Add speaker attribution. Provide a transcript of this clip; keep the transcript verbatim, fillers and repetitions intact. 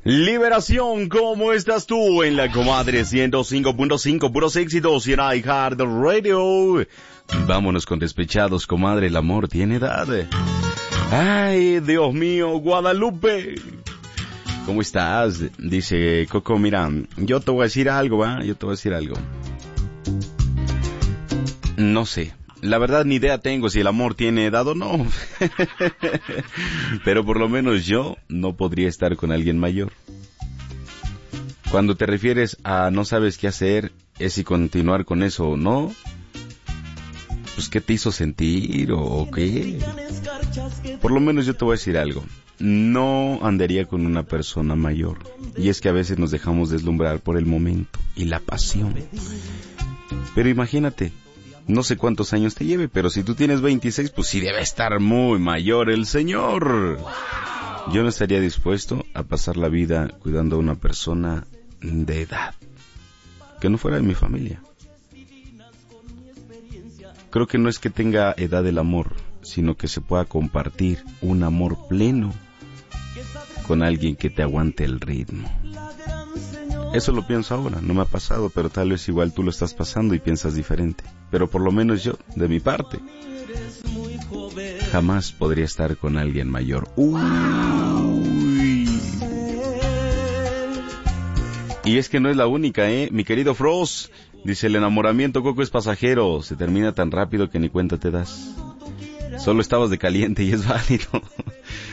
Speaker 1: Liberación, ¿cómo estás tú? En la comadre ciento cinco punto cinco, puros éxitos y en iHeart Radio. Vámonos con despechados, comadre, el amor tiene edad. Ay, Dios mío, Guadalupe. ¿Cómo estás? Dice Coco, mira, yo te voy a decir algo, ¿va? Yo te voy a decir algo. No sé. La verdad ni idea tengo si el amor tiene edad o no. Pero por lo menos yo no podría estar con alguien mayor. Cuando te refieres a no sabes qué hacer, es si continuar con eso o no. Pues ¿qué te hizo sentir o qué? Por lo menos yo te voy a decir algo. No andaría con una persona mayor. Y es que a veces nos dejamos deslumbrar por el momento y la pasión. Pero imagínate, no sé cuántos años te lleve, pero si tú tienes veintiséis, pues sí debe estar muy mayor el señor. Yo no estaría dispuesto a pasar la vida cuidando a una persona de edad que no fuera de mi familia. Creo que no es que tenga edad el amor, sino que se pueda compartir un amor pleno con alguien que te aguante el ritmo. Eso lo pienso ahora, no me ha pasado, pero tal vez igual tú lo estás pasando y piensas diferente. Pero por lo menos yo, de mi parte, jamás podría estar con alguien mayor. Uy. Y es que no es la única, ¿eh? Mi querido Frost, dice, el enamoramiento, Coco, es pasajero, se termina tan rápido que ni cuenta te das. Solo estabas de caliente y es válido.